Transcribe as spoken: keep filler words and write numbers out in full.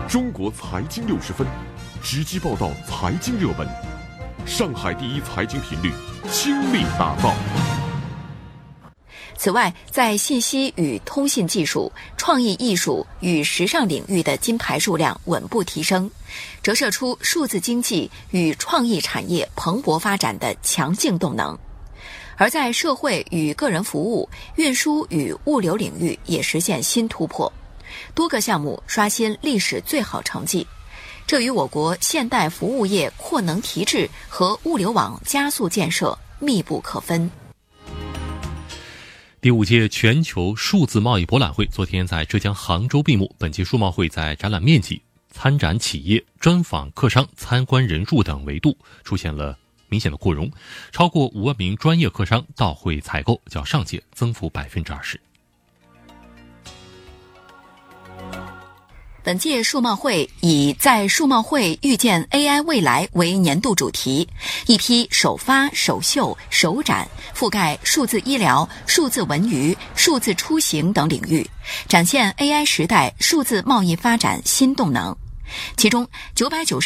中国财经六十分，直击报道财经热门。上海第一财经频率倾力打造。 此外，在信息与通信技术、创意艺术与时尚领域的金牌数量稳步提升，折射出数字经济与创意产业蓬勃发展的强劲动能。而在社会与个人服务、运输与物流领域也实现新突破，多个项目刷新历史最好成绩。这与我国现代服务业扩能提质和物流网加速建设密不可分。 第五届全球数字贸易博览会昨天在浙江杭州闭幕。本届数贸会在展览面积、参展企业、专访客商、参观人数等维度出现了明显的扩容，超过五万名专业客商到会采购，较上届增幅百分之二十。 本届数贸会以在数贸会遇见 A I 未来为年度主题，一批首发、首秀、首展覆盖数字医疗、数字文娱、数字出行等领域，展现 A I 时代数字贸易发展新动能。其中九百九十